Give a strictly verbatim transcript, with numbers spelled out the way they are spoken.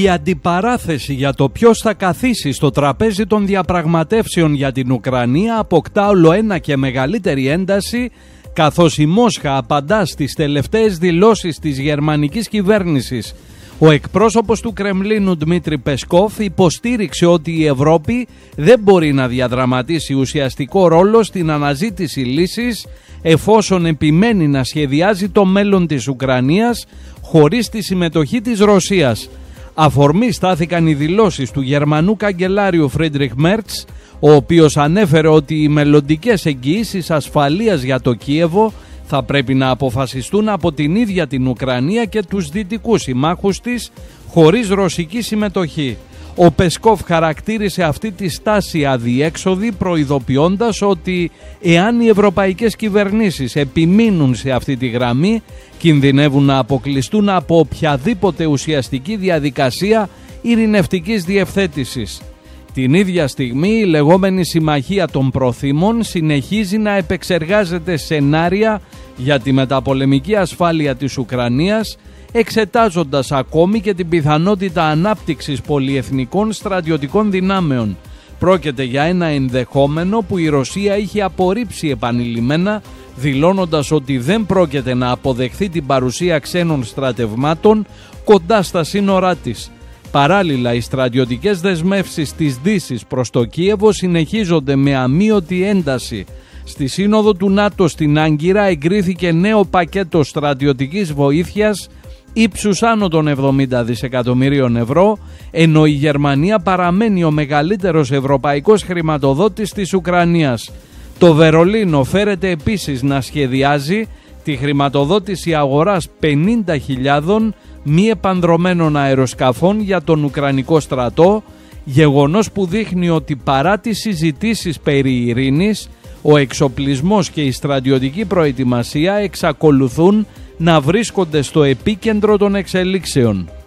Η αντιπαράθεση για το ποιος θα καθίσει στο τραπέζι των διαπραγματεύσεων για την Ουκρανία αποκτά όλο ένα και μεγαλύτερη ένταση, καθώς η Μόσχα απαντά στις τελευταίες δηλώσεις της γερμανικής κυβέρνησης. Ο εκπρόσωπος του Κρεμλίνου Δημήτρη Πεσκόφ υποστήριξε ότι η Ευρώπη δεν μπορεί να διαδραματίσει ουσιαστικό ρόλο στην αναζήτηση λύσης εφόσον επιμένει να σχεδιάζει το μέλλον της Ουκρανίας χωρίς τη συμμετοχή της Ρωσίας. Αφορμή στάθηκαν οι δηλώσεις του Γερμανού καγκελάριου Φρίντριχ Μέρτς, ο οποίος ανέφερε ότι οι μελλοντικές εγγυήσεις ασφαλείας για το Κίεβο θα πρέπει να αποφασιστούν από την ίδια την Ουκρανία και τους δυτικούς συμμάχους της, χωρίς ρωσική συμμετοχή. Ο Πεσκόφ χαρακτήρισε αυτή τη στάση αδιέξοδη, προειδοποιώντας ότι εάν οι ευρωπαϊκές κυβερνήσεις επιμείνουν σε αυτή τη γραμμή, κινδυνεύουν να αποκλειστούν από οποιαδήποτε ουσιαστική διαδικασία ειρηνευτικής διευθέτησης. Την ίδια στιγμή η λεγόμενη Συμμαχία των Προθήμων συνεχίζει να επεξεργάζεται σενάρια για τη μεταπολεμική ασφάλεια της Ουκρανίας, εξετάζοντας ακόμη και την πιθανότητα ανάπτυξης πολυεθνικών στρατιωτικών δυνάμεων. Πρόκειται για ένα ενδεχόμενο που η Ρωσία είχε απορρίψει επανειλημμένα, δηλώνοντας ότι δεν πρόκειται να αποδεχθεί την παρουσία ξένων στρατευμάτων κοντά στα σύνορά της. Παράλληλα, οι στρατιωτικές δεσμεύσεις της Δύσης προς το Κίεβο συνεχίζονται με αμείωτη ένταση. Στη Σύνοδο του ΝΑΤΟ στην Άγκυρα εγκρίθηκε νέο πακέτο στρατιωτικής βοήθειας ύψους άνω των εβδομήντα δισεκατομμυρίων ευρώ, ενώ η Γερμανία παραμένει ο μεγαλύτερος ευρωπαϊκός χρηματοδότης της Ουκρανίας. Το Βερολίνο φέρεται επίσης να σχεδιάζει τη χρηματοδότηση αγοράς πενήντα χιλιάδων μη επανδρωμένων αεροσκαφών για τον Ουκρανικό στρατό, γεγονός που δείχνει ότι παρά τις συζητήσεις περί ειρήνης, ο εξοπλισμός και η στρατιωτική προετοιμασία εξακολουθούν να βρίσκονται στο επίκεντρο των εξελίξεων.